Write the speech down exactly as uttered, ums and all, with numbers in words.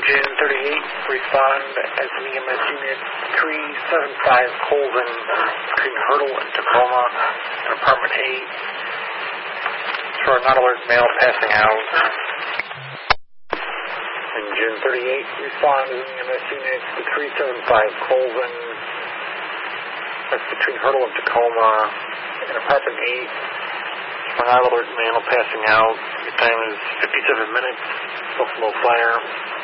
Engine thirty-eight, respond as an E M S unit three seven five Colvin between Hurdle and Tacoma, apartment eight. For a non-alert male passing out. Engine thirty-eight, respond as an E M S unit three seven five Colvin, that's between Hurdle and Tacoma, in apartment eight. For a non-alert male passing out. Your time is fifty-seven minutes, still low fire.